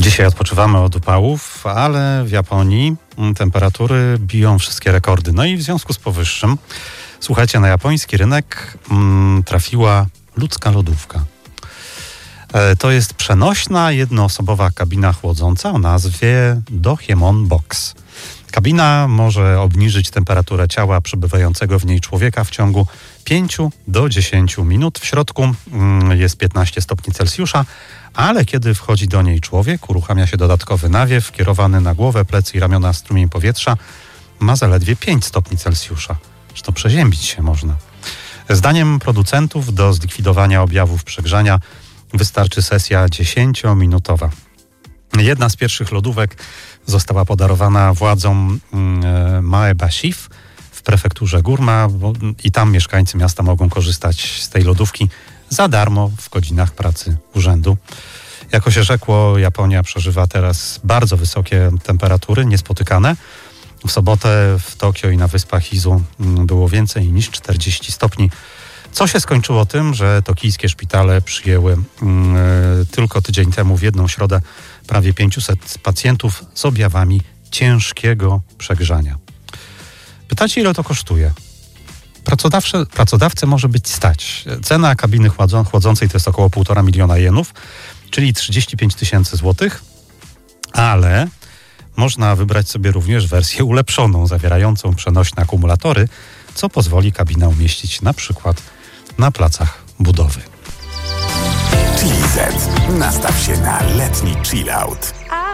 Dzisiaj odpoczywamy od upałów, ale w Japonii temperatury biją wszystkie rekordy. No i w związku z powyższym, słuchajcie, na japoński rynek trafiła ludzka lodówka. To jest przenośna, jednoosobowa kabina chłodząca o nazwie Dohemon Box. Kabina może obniżyć temperaturę ciała przebywającego w niej człowieka w ciągu 5 do 10 minut. W środku jest 15 stopni Celsjusza, ale kiedy wchodzi do niej człowiek, uruchamia się dodatkowy nawiew kierowany na głowę, plecy i ramiona strumień powietrza. Ma zaledwie 5 stopni Celsjusza. Zresztą przeziębić się można. Zdaniem producentów do zlikwidowania objawów przegrzania wystarczy sesja 10-minutowa. Jedna z pierwszych lodówek została podarowana władzom Maebashif w prefekturze Gurma i tam mieszkańcy miasta mogą korzystać z tej lodówki za darmo w godzinach pracy urzędu. Jako się rzekło, Japonia przeżywa teraz bardzo wysokie temperatury, niespotykane. W sobotę w Tokio i na wyspach Izu było więcej niż 40 stopni. Co się skończyło tym, że tokijskie szpitale przyjęły tylko tydzień temu w jedną środę prawie 500 pacjentów z objawami ciężkiego przegrzania. Pytacie, ile to kosztuje? Pracodawcę może być stać. Cena kabiny chłodzącej to jest około 1,5 miliona jenów, czyli 35 tysięcy złotych, ale można wybrać sobie również wersję ulepszoną, zawierającą przenośne akumulatory, co pozwoli kabinę umieścić na przykład na placach budowy. Chili Z. Nastaw się na letni chill out.